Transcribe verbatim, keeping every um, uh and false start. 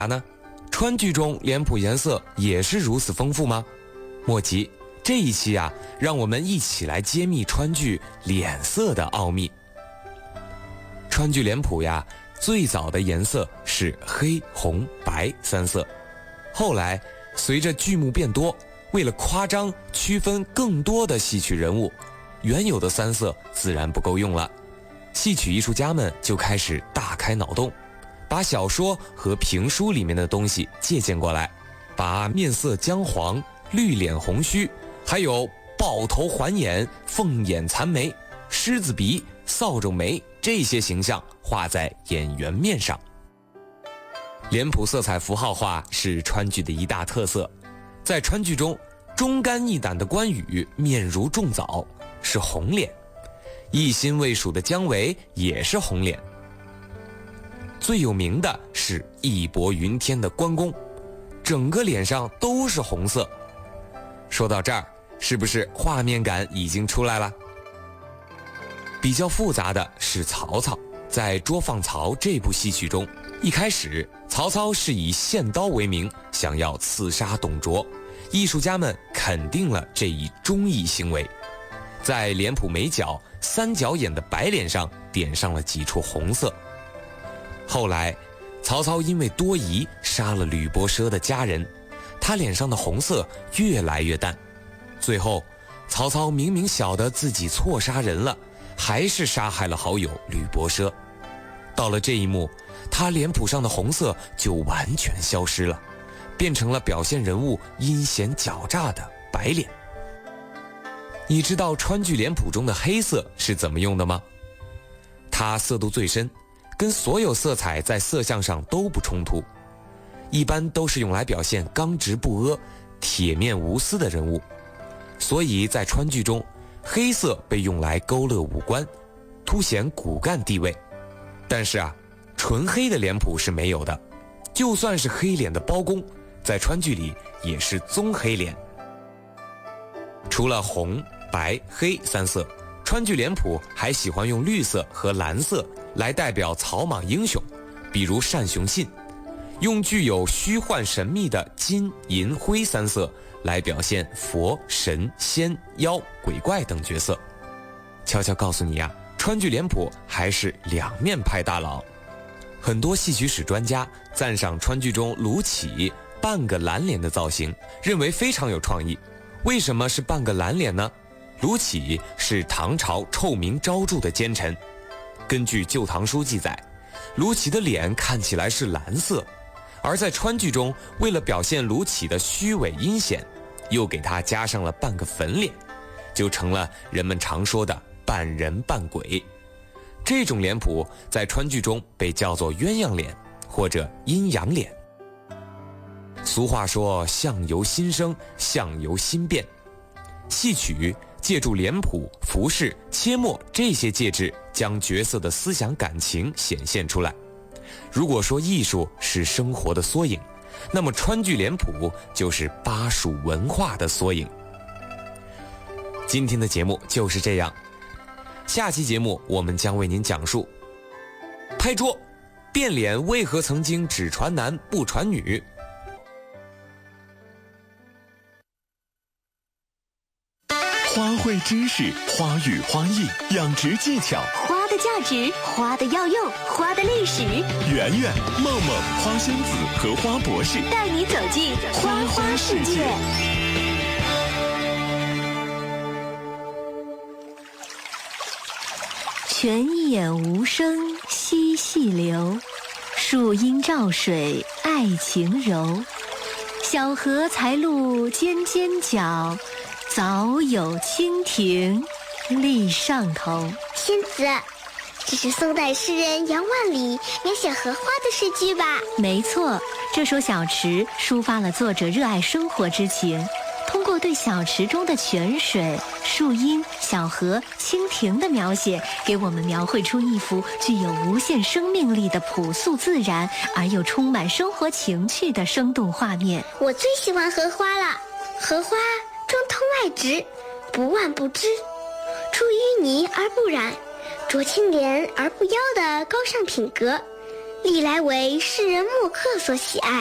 呢？川剧中脸谱颜色也是如此丰富吗？莫急，这一期啊，让我们一起来揭秘川剧脸色的奥秘。川剧脸谱呀，最早的颜色是黑、红、白三色，后来随着剧目变多，为了夸张区分更多的戏曲人物，原有的三色自然不够用了。戏曲艺术家们就开始大开脑洞，把小说和评书里面的东西借鉴过来，把面色姜黄、绿脸红须，还有豹头环眼、凤眼残眉、狮子鼻、扫帚眉这些形象画在演员面上。脸谱色彩符号化是川剧的一大特色，在川剧中，忠肝义胆的关羽面如重枣，是红脸；一心未蜀的姜维也是红脸。最有名的是义薄云天的关公，整个脸上都是红色。说到这儿，是不是画面感已经出来了？比较复杂的是曹操，在《捉放曹》这部戏曲中，一开始曹操是以献刀为名，想要刺杀董卓，艺术家们肯定了这一忠义行为，在脸谱眉角、三角眼的白脸上点上了几处红色。后来曹操因为多疑杀了吕伯奢的家人，他脸上的红色越来越淡，最后曹操明明晓得自己错杀人了，还是杀害了好友吕伯奢。到了这一幕，他脸谱上的红色就完全消失了，变成了表现人物阴险狡诈的白脸。你知道川剧脸谱中的黑色是怎么用的吗？它色度最深，跟所有色彩在色相上都不冲突，一般都是用来表现刚直不阿、铁面无私的人物。所以在川剧中，黑色被用来勾勒五官，凸显骨干地位。但是啊，纯黑的脸谱是没有的，就算是黑脸的包公，在川剧里也是棕黑脸。除了红、白、黑三色，川剧脸谱还喜欢用绿色和蓝色来代表草莽英雄，比如单雄信，用具有虚幻神秘的金、银、灰三色来表现佛、神、仙、妖、鬼怪等角色。悄悄告诉你啊，川剧脸谱还是两面派大佬。很多戏曲史专家赞赏川剧中卢杞半个蓝脸的造型，认为非常有创意。为什么是半个蓝脸呢？卢杞是唐朝臭名昭著的奸臣，根据《旧唐书》记载，卢杞的脸看起来是蓝色，而在川剧中，为了表现卢杞的虚伪阴险，又给他加上了半个粉脸，就成了人们常说的半人半鬼。这种脸谱在川剧中被叫做鸳鸯脸或者阴阳脸。俗话说相由心生，相由心变，戏曲借助脸谱、服饰、切墨这些介质，将角色的思想感情显现出来。如果说艺术是生活的缩影，那么川剧脸谱就是巴蜀文化的缩影。今天的节目就是这样，下期节目我们将为您讲述拍桌变脸为何曾经只传男不传女。 花卉知识，花语花艺，养殖技巧， 花的价值，花的药用，花的历史。 圆圆、梦梦、花仙子和花博士带你走进花花世界。泉眼无声惜细流，树阴照水爱晴柔。小荷才露尖尖角，早有蜻蜓立上头。 仙子，这是宋代诗人杨万里描写荷花的诗句吧？ 没错，这首小池抒发了作者热爱生活之情，通过对小池中的泉水、树荫、小荷、蜻蜓的描写，给我们描绘出一幅具有无限生命力的朴素自然而又充满生活情趣的生动画面。 我最喜欢荷花了，荷花中通外直，不蔓不枝，出淤泥而不染，濯清涟而不妖的高尚品格， 历来为诗人墨客所喜爱。